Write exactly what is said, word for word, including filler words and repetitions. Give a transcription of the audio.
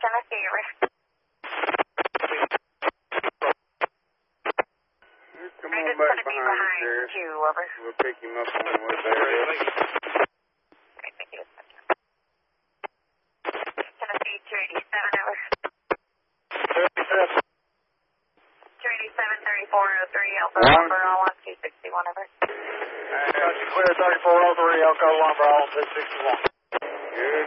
Tennessee, over. Come on back behind, behind you, over. We'll pick him up on the way back. Thank you. Tennessee, two eighty-seven, over. two eighty-seven, thirty-four oh three, Alpha, number all on two sixty-one, over. Clear thirty-four oh three, Elko, Lumber, all on two sixty-one. Good.